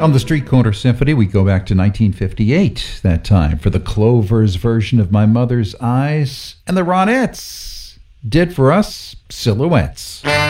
On the Street Corner Symphony, we go back to 1958, that time, for the Clovers version of My Mother's Eyes, and the Ronettes did for us Silhouettes.